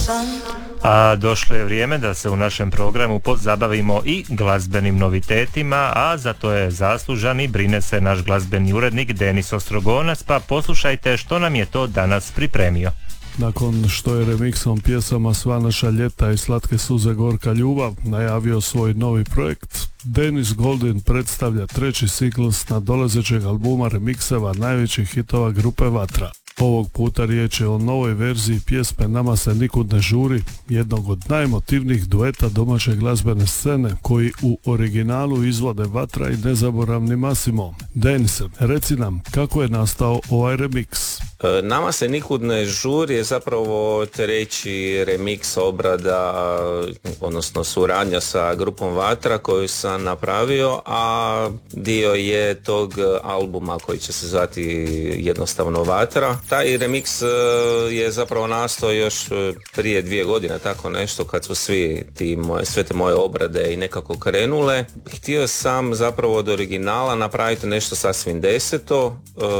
A došlo je vrijeme da se u našem programu pozabavimo i glazbenim novitetima, a za to je zaslužan i brine se naš glazbeni urednik Denis Ostrogonac, pa poslušajte što nam je to danas pripremio. Nakon što je remiksom pjesama Sva naša ljeta i Slatke suze gorka ljubav najavio svoj novi projekt, Denis Goldin predstavlja treći ciklus nadolazećeg albuma remikseva najvećih hitova grupe Vatra. Ovog puta riječ je o novoj verziji pjesme Nama se nikud ne žuri, jednog od najemotivnijih dueta domaće glazbene scene koji u originalu izvode Vatra i nezaboravni Massimo. Denise, reci nam kako je nastao ovaj remiks? Nama se nikud ne žuri je zapravo treći remiks obrada, odnosno suradnja sa grupom Vatra koju sam napravio, a dio je tog albuma koji će se zvati jednostavno Vatra. Taj remiks je zapravo nastao još prije 2 godine, tako nešto, kad su sve te moje obrade i nekako krenule. Htio sam zapravo od originala napraviti nešto sasvim deseto.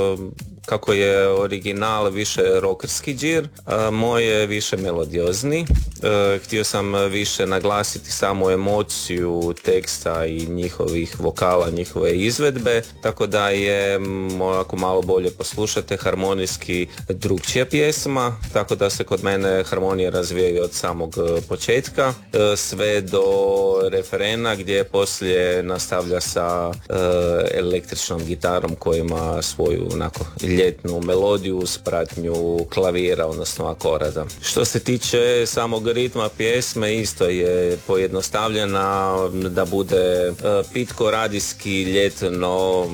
Kako je original više rockerski džir, moj je više melodiozni. Htio sam više naglasiti samu emociju teksta i njihovih vokala, njihove izvedbe, tako da je, ako malo bolje poslušate, harmonijski drugčija pjesma, tako da se kod mene harmonije razvijaju od samog početka sve do referena gdje poslije nastavlja sa električnom gitarom koja ima svoju onako ljetnu melodiju uz pratnju klavira, odnosno akorada. Što se tiče samog ritma pjesme, isto je pojednostavljena da bude pitko radijski, ljetno,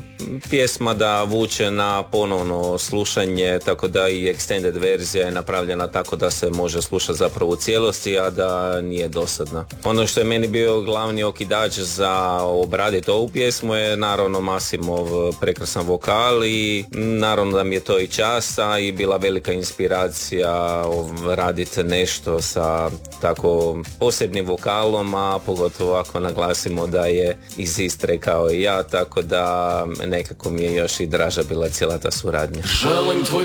pjesma da vuče na ponovno slušanje, tako da i extended verzija je napravljena tako da se može slušati zapravo u cijelosti, a da nije dosadna. Ono što je meni bio glavni okidač za obraditi ovu pjesmu je naravno Massimov prekrasan vokal i naravno da mi je to i čast, a i bila velika inspiracija raditi nešto sa tako posebnim vokalom, a pogotovo ako naglasimo da je iz Istre kao i ja, tako da nekako mi je još i draža bila cijela ta suradnja. Želim tvoj